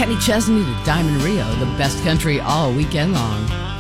Kenny Chesney to Diamond Rio, the best country all weekend long.